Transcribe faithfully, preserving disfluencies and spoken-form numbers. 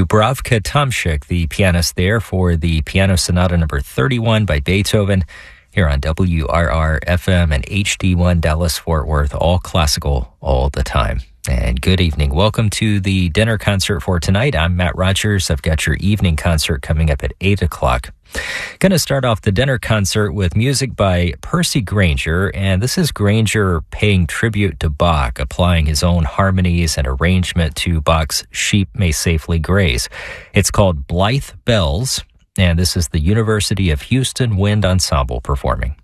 Dubravka Tomsik, the pianist there, for the Piano Sonata number thirty-one by Beethoven, here on W R R F M and H D one Dallas-Fort Worth, all classical all the time. And good evening. Welcome to the dinner concert for tonight. I'm Matt Rogers. I've got your evening concert coming up at eight o'clock. Going to start off the dinner concert with music by Percy Grainger, and this is Grainger paying tribute to Bach, applying his own harmonies and arrangement to Bach's Sheep May Safely Graze. It's called Blythe Bells, and this is the University of Houston Wind Ensemble performing.